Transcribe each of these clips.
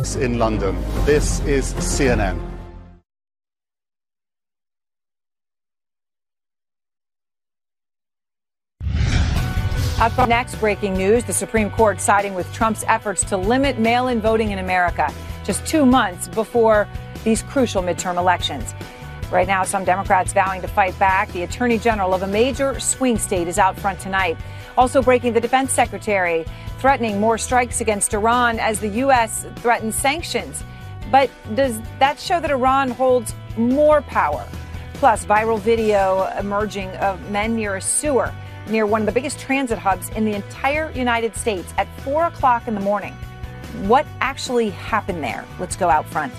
synagogues in London. This is CNN. Up next, breaking news, the Supreme Court siding with Trump's efforts to limit mail-in voting in America just 2 months before these crucial midterm elections. Right now, some Democrats vowing to fight back. The attorney general of a major swing state is out front tonight. Also breaking, the defense secretary threatening more strikes against Iran as the U.S. threatens sanctions. But does that show that Iran holds more power? Plus, viral video emerging of men near a sewer near one of the biggest transit hubs in the entire United States at 4 o'clock in the morning. What actually happened there? Let's go out front.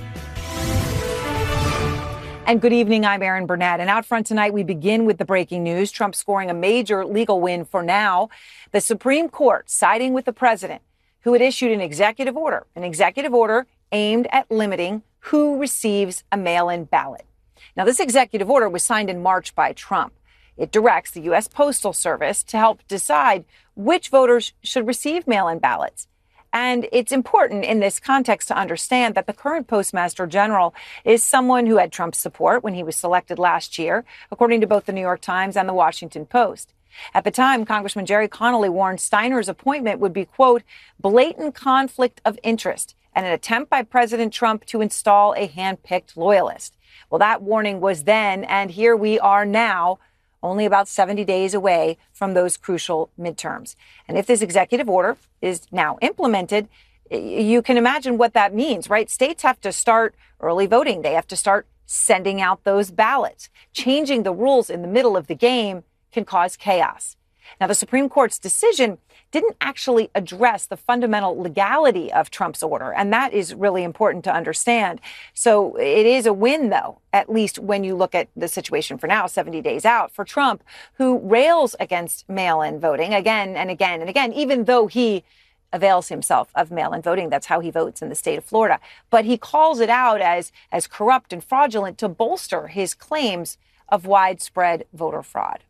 And good evening, I'm Erin Burnett. And out front tonight, we begin with the breaking news. Trump scoring a major legal win for now. The Supreme Court siding with the president, who had issued an executive order aimed at limiting who receives a mail-in ballot. Now, this executive order was signed in March by Trump. It directs the U.S. Postal Service to help decide which voters should receive mail-in ballots. And it's important in this context to understand that the current Postmaster General is someone who had Trump's support when he was selected last year, according to both the New York Times and the Washington Post. At the time, Congressman Jerry Connolly warned Steiner's appointment would be, quote, blatant conflict of interest and an attempt by President Trump to install a hand-picked loyalist. Well, that warning was then, and here we are now, only about 70 days away from those crucial midterms. And if this executive order is now implemented, you can imagine what that means, right? States have to start early voting. They have to start sending out those ballots. Changing the rules in the middle of the game can cause chaos. Now, the Supreme Court's decision didn't actually address the fundamental legality of Trump's order, and that is really important to understand. So it is a win, though, at least when you look at the situation for now, 70 days out, for Trump, who rails against mail-in voting again and again and again, even though he avails himself of mail-in voting. That's how he votes in the state of Florida. But he calls it out as corrupt and fraudulent to bolster his claims of widespread voter fraud.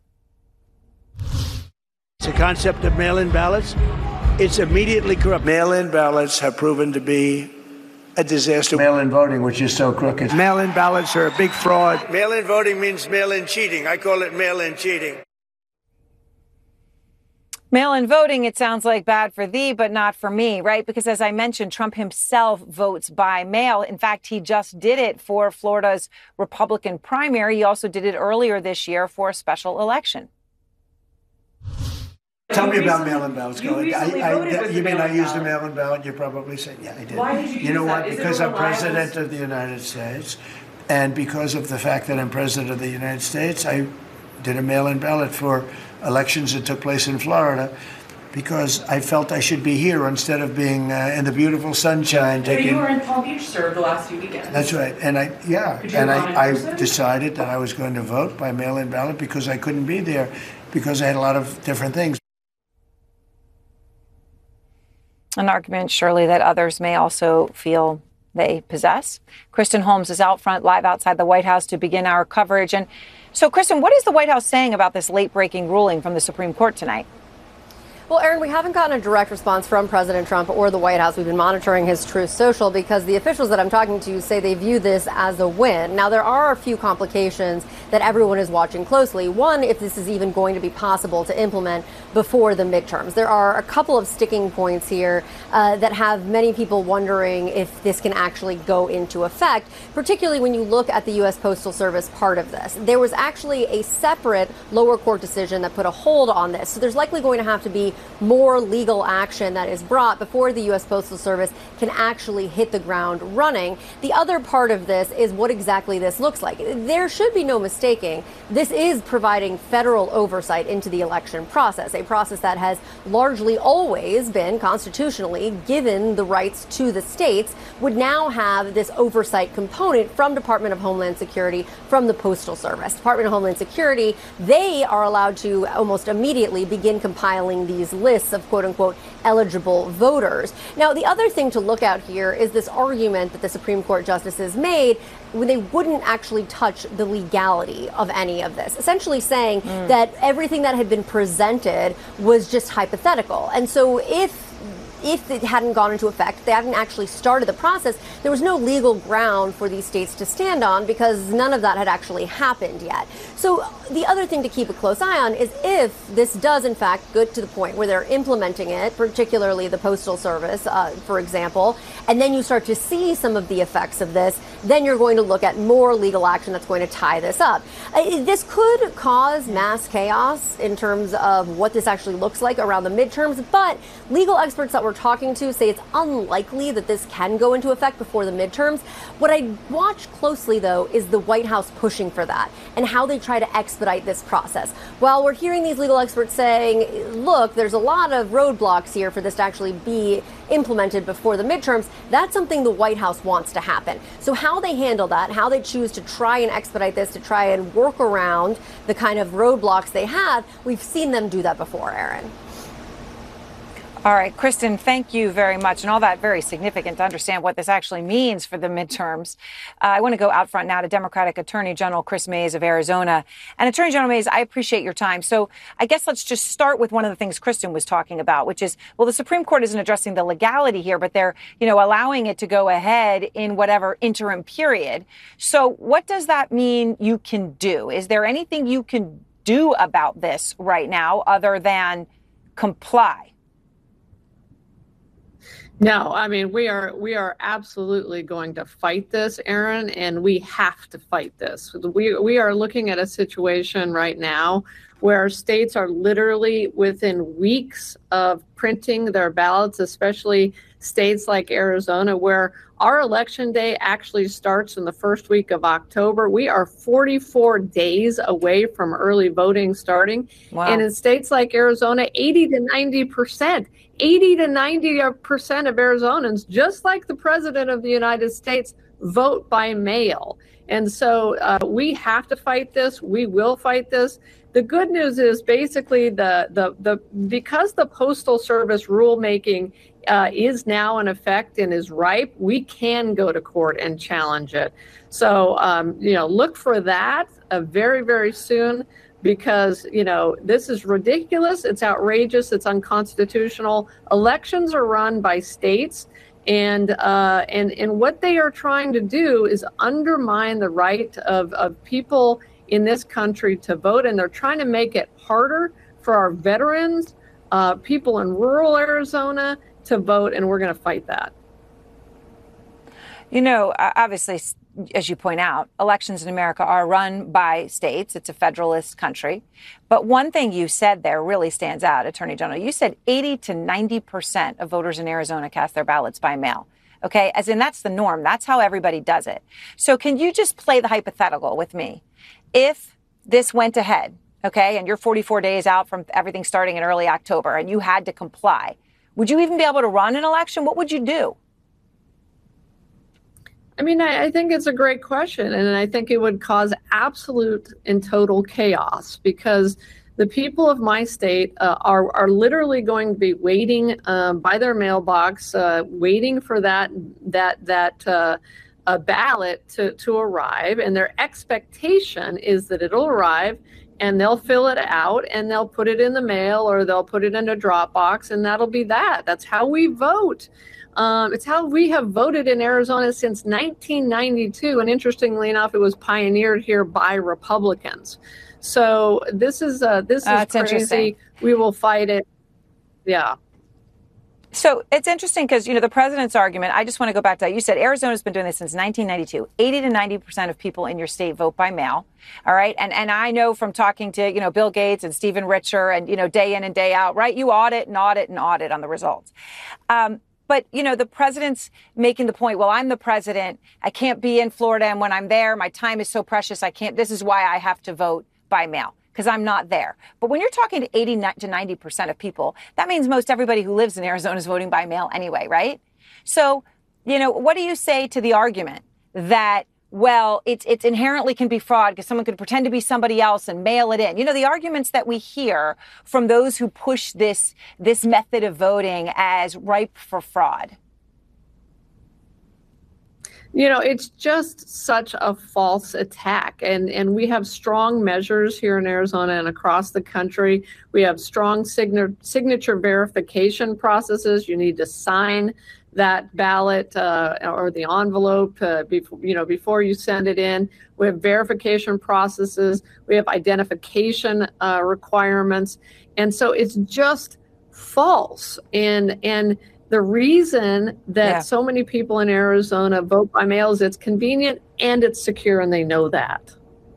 The concept of mail-in ballots, it's immediately corrupt. Mail-in ballots have proven to be a disaster. Mail-in voting, which is so crooked. Mail-in ballots are a big fraud. Mail-in voting means mail-in cheating. I call it mail-in cheating. Mail-in voting, it sounds like bad for thee, but not for me, right? Because as I mentioned, Trump himself votes by mail. In fact, he just did it for Florida's Republican primary. He also did it earlier this year for a special election. Tell me about mail-in ballots. You mean I used a mail-in ballot? You probably said, yeah, I did. Why did you know what? Because I'm president of the United States, and because of the fact that I'm president of the United States, I did a mail-in ballot for elections that took place in Florida, because I felt I should be here instead of being in the beautiful sunshine. You were in Palm Beach, sir, the last few weekends. That's right, and I decided that I was going to vote by mail-in ballot because I couldn't be there because I had a lot of different things. An argument, surely, that others may also feel they possess. Kristen Holmes is out front, live outside the White House to begin our coverage. And so, Kristen, what is the White House saying about this late-breaking ruling from the Supreme Court tonight? Well, Erin, we haven't gotten a direct response from President Trump or the White House. We've been monitoring his Truth Social because the officials that I'm talking to say they view this as a win. Now, there are a few complications that everyone is watching closely. One, if this is even going to be possible to implement before the midterms. There are a couple of sticking points here that have many people wondering if this can actually go into effect, particularly when you look at the U.S. Postal Service part of this. There was actually a separate lower court decision that put a hold on this. So there's likely going to have to be more legal action that is brought before the U.S. Postal Service can actually hit the ground running. The other part of this is what exactly this looks like. There should be no mistaking. This is providing federal oversight into the election process, a process that has largely always been constitutionally given the rights to the states, would now have this oversight component from Department of Homeland Security, from the Postal Service. Department of Homeland Security, they are allowed to almost immediately begin compiling these lists of quote unquote eligible voters. Now, the other thing to look at here is this argument that the Supreme Court justices made when they wouldn't actually touch the legality of any of this, essentially saying that everything that had been presented was just hypothetical. And so if if it hadn't gone into effect, they hadn't actually started the process, there was no legal ground for these states to stand on because none of that had actually happened yet. So the other thing to keep a close eye on is if this does, in fact, get to the point where they're implementing it, particularly the Postal Service, for example, and then you start to see some of the effects of this, then you're going to look at more legal action that's going to tie this up. This could cause mass chaos in terms of what this actually looks like around the midterms, but legal experts that we're talking to say it's unlikely that this can go into effect before the midterms. What I watch closely, though, is the White House pushing for that and how they try to expedite this process. While we're hearing these legal experts saying, look, there's a lot of roadblocks here for this to actually be implemented before the midterms, that's something the White House wants to happen. So how they handle that, how they choose to try and expedite this, to try and work around the kind of roadblocks they have, we've seen them do that before, Aaron. All right, Kristen, thank you very much. And all that very significant to understand what this actually means for the midterms. I want to go out front now to Democratic Attorney General Kris Mayes of Arizona. And Attorney General Mayes, I appreciate your time. So I guess let's just start with one of the things Kristen was talking about, which is, well, the Supreme Court isn't addressing the legality here, but they're, allowing it to go ahead in whatever interim period. So what does that mean you can do? Is there anything you can do about this right now other than comply? No, I mean, we are absolutely going to fight this, Aaron, and we have to fight this. We are looking at a situation right now where states are literally within weeks of printing their ballots, especially states like Arizona, where our election day actually starts in the first week of October. We are 44 days away from early voting starting. Wow. And in states like Arizona, 80 to 90% of Arizonans, just like the president of the United States, vote by mail. And so we have to fight this. We will fight this. The good news is basically because the Postal Service rulemaking is now in effect and is ripe, we can go to court and challenge it. So, look for that very, very soon, because, this is ridiculous. It's outrageous. It's unconstitutional. Elections are run by states. And what they are trying to do is undermine the right of people in this country to vote. And they're trying to make it harder for our veterans, people in rural Arizona to vote. And we're going to fight that. Obviously, as you point out, elections in America are run by states. It's a federalist country. But one thing you said there really stands out, Attorney General. You said 80 to 90% of voters in Arizona cast their ballots by mail. OK, as in that's the norm. That's how everybody does it. So can you just play the hypothetical with me? If this went ahead, OK, and you're 44 days out from everything starting in early October and you had to comply, would you even be able to run an election? What would you do? I mean, I think it's a great question, and I think it would cause absolute and total chaos, because the people of my state are literally going to be waiting by their mailbox, waiting for that ballot to arrive, and their expectation is that it'll arrive, and they'll fill it out, and they'll put it in the mail, or they'll put it in a drop box, and that'll be that. That's how we vote. It's how we have voted in Arizona since 1992. And interestingly enough, it was pioneered here by Republicans. So this is crazy. We will fight it. Yeah. So it's interesting because, the president's argument, I just want to go back to that. You said Arizona's been doing this since 1992. 80 to 90% of people in your state vote by mail. All right. And I know from talking to, Bill Gates and Stephen Richer and, day in and day out, right? You audit and audit and audit on the results. But, the president's making the point, well, I'm the president. I can't be in Florida. And when I'm there, my time is so precious. This is why I have to vote by mail, because I'm not there. But when you're talking to 80 to 90% of people, that means most everybody who lives in Arizona is voting by mail anyway, right? So, what do you say to the argument that, well, it's inherently can be fraud because someone could pretend to be somebody else and mail it in? The arguments that we hear from those who push this method of voting as ripe for fraud. It's just such a false attack. And we have strong measures here in Arizona and across the country. We have strong signature verification processes. You need to sign that ballot or the envelope before you send it in. We have verification processes. We have identification requirements. And so it's just false. And the reason that so many people in Arizona vote by mail is it's convenient and it's secure, and they know that.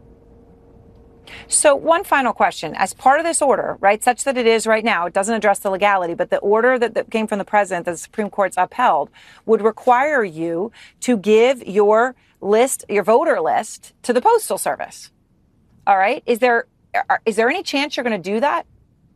So one final question. As part of this order, right, such that it is right now, it doesn't address the legality, but the order that came from the president that the Supreme Court's upheld would require you to give your list, your voter list, to the Postal Service. All right. Is there any chance you're going to do that?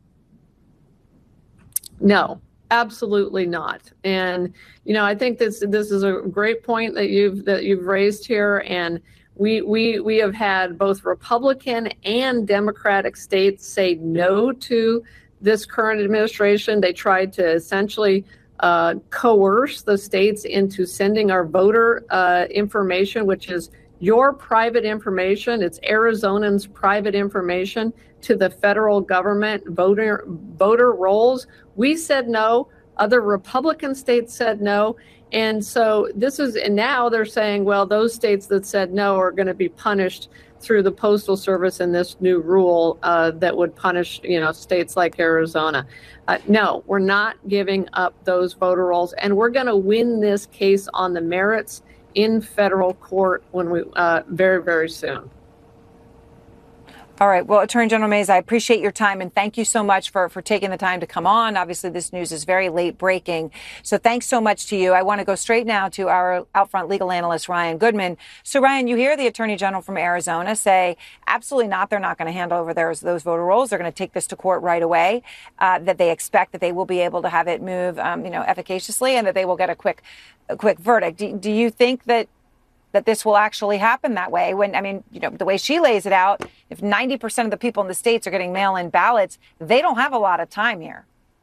No. Absolutely not. And, I think this is a great point that you've raised here. And we have had both Republican and Democratic states say no to this current administration. They tried to essentially coerce the states into sending our voter information, which is your private information. It's Arizonans' private information to the federal government voter rolls. We said no. Other Republican states said no. And so and now they're saying, well, those states that said no are going to be punished through the Postal Service and this new rule that would punish, states like Arizona. No, we're not giving up those voter rolls, and we're going to win this case on the merits in federal court very, very soon. All right. Well, Attorney General Mays, I appreciate your time, and thank you so much for taking the time to come on. Obviously, this news is very late breaking. So thanks so much to you. I want to go straight now to our Outfront legal analyst, Ryan Goodman. So, Ryan, you hear the Attorney General from Arizona say, absolutely not. They're not going to hand over those voter rolls. They're going to take this to court right away, that they expect that they will be able to have it move, efficaciously, and that they will get a quick verdict. Do you think that this will actually happen that way? When, the way she lays it out, if 90% of the people in the states are getting mail-in ballots, they don't have a lot of time here.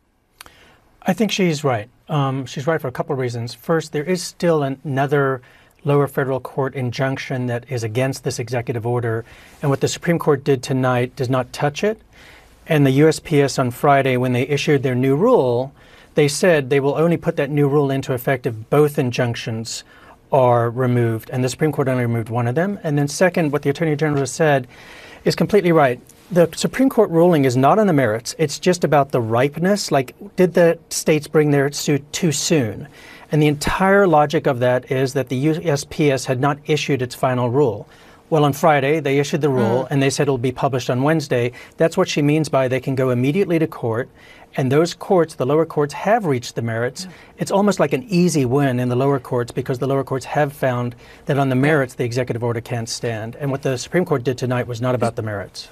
I think she's right. She's right for a couple of reasons. First, there is still another lower federal court injunction that is against this executive order. And what the Supreme Court did tonight does not touch it. And the USPS on Friday, when they issued their new rule, they said they will only put that new rule into effect if both injunctions are removed, and the Supreme Court only removed one of them. And then second, what the Attorney General has said is completely right. The Supreme Court ruling is not on the merits. It's just about the ripeness. Like, did the states bring their suit too soon? And the entire logic of that is that the USPS had not issued its final rule. Well, on Friday, they issued the rule, and they said it'll be published on Wednesday. That's what she means by they can go immediately to court. And those courts, the lower courts, have reached the merits. It's almost like an easy win in the lower courts because the lower courts have found that on the merits, the executive order can't stand. And what the Supreme Court did tonight was not about the merits.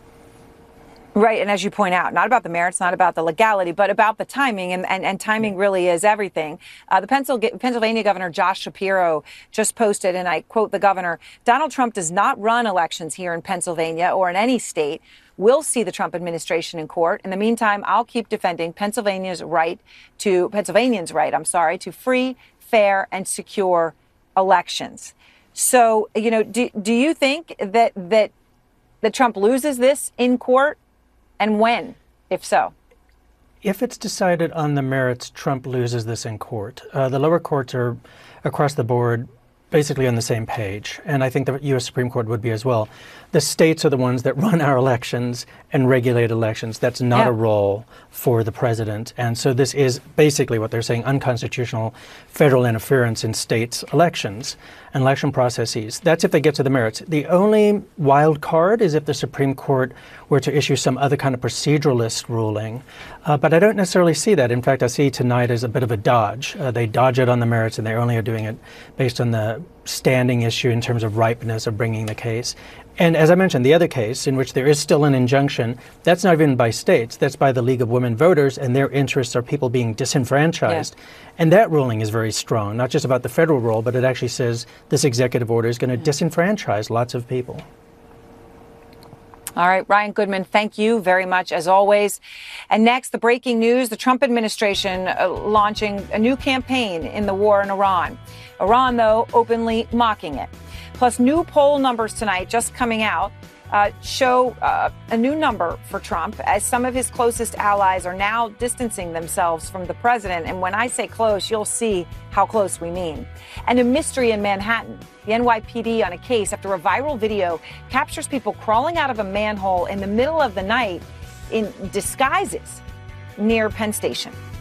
Right. And as you point out, not about the merits, not about the legality, but about the timing. And timing really is everything. The Pennsylvania Governor Josh Shapiro just posted, and I quote the governor, "Donald Trump does not run elections here in Pennsylvania or in any state. We'll see the Trump administration in court. In the meantime, I'll keep defending Pennsylvanians' right to free, fair, and secure elections." So, do you think that Trump loses this in court? And when, if so? If it's decided on the merits, Trump loses this in court. The lower courts are across the board basically on the same page, and I think the U.S. Supreme Court would be as well. The states are the ones that run our elections and regulate elections. That's not a role for the president. And so this is basically what they're saying, unconstitutional federal interference in states' elections and election processes. That's if they get to the merits. The only wild card is if the Supreme Court were to issue some other kind of proceduralist ruling. But I don't necessarily see that. In fact, I see tonight as a bit of a dodge. They dodge it on the merits, and they only are doing it based on the standing issue in terms of ripeness of bringing the case. And as I mentioned, the other case in which there is still an injunction, that's not even by states, that's by the League of Women Voters, and their interests are people being disenfranchised. Yeah. And that ruling is very strong, not just about the federal role, but it actually says this executive order is going to disenfranchise lots of people. All right, Ryan Goodman, thank you very much, as always. And next, the breaking news, the Trump administration launching a new campaign in the war in Iran. Iran, though, openly mocking it. Plus, new poll numbers tonight just coming out show a new number for Trump, as some of his closest allies are now distancing themselves from the president. And when I say close, you'll see how close we mean. And a mystery in Manhattan. The NYPD on a case after a viral video captures people crawling out of a manhole in the middle of the night in disguises near Penn Station.